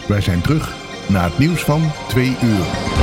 Wij zijn terug na het nieuws van 2 uur.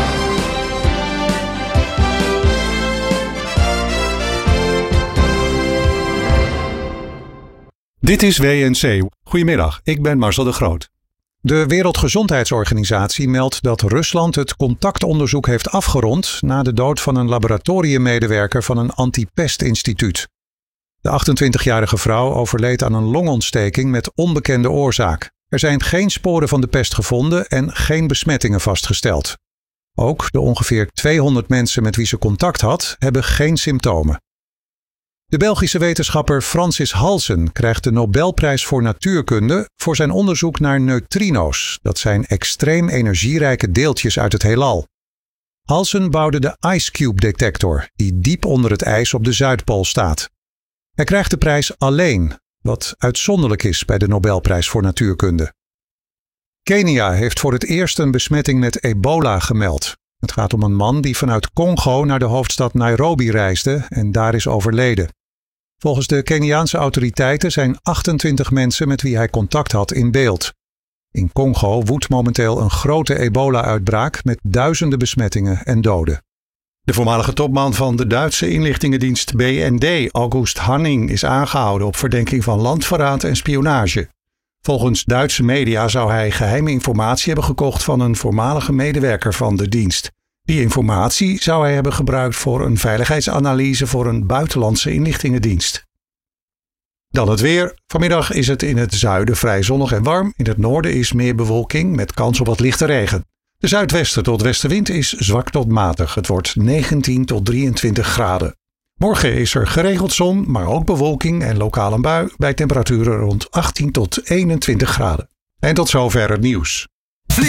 Dit is WNC. Goedemiddag, ik ben Marcel de Groot. De Wereldgezondheidsorganisatie meldt dat Rusland het contactonderzoek heeft afgerond na de dood van een laboratoriummedewerker van een antipestinstituut. De 28-jarige vrouw overleed aan een longontsteking met onbekende oorzaak. Er zijn geen sporen van de pest gevonden en geen besmettingen vastgesteld. Ook de ongeveer 200 mensen met wie ze contact had, hebben geen symptomen. De Belgische wetenschapper Francis Halsen krijgt de Nobelprijs voor natuurkunde voor zijn onderzoek naar neutrino's. Dat zijn extreem energierijke deeltjes uit het heelal. Halsen bouwde de IceCube-detector, die diep onder het ijs op de Zuidpool staat. Hij krijgt de prijs alleen, wat uitzonderlijk is bij de Nobelprijs voor natuurkunde. Kenia heeft voor het eerst een besmetting met ebola gemeld. Het gaat om een man die vanuit Congo naar de hoofdstad Nairobi reisde en daar is overleden. Volgens de Keniaanse autoriteiten zijn 28 mensen met wie hij contact had in beeld. In Congo woedt momenteel een grote ebola-uitbraak met duizenden besmettingen en doden. De voormalige topman van de Duitse inlichtingendienst BND, August Hanning, is aangehouden op verdenking van landverraad en spionage. Volgens Duitse media zou hij geheime informatie hebben gekocht van een voormalige medewerker van de dienst. Die informatie zou hij hebben gebruikt voor een veiligheidsanalyse voor een buitenlandse inlichtingendienst. Dan het weer. Vanmiddag is het in het zuiden vrij zonnig en warm. In het noorden is meer bewolking met kans op wat lichte regen. De zuidwesten tot westenwind is zwak tot matig. Het wordt 19 tot 23 graden. Morgen is er geregeld zon, maar ook bewolking en lokaal een bui bij temperaturen rond 18 tot 21 graden. En tot zover het nieuws.